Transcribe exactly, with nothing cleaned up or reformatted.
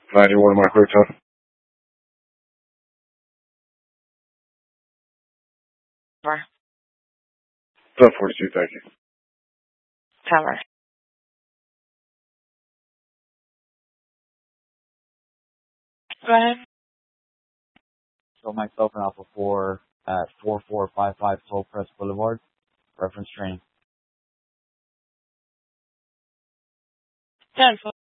ninety-one Mike Hotel. Tower. seven forty-two, thank you. Tower. Go ahead. So myself and Alpha four at four four five five Toll Press Boulevard. Reference train. ten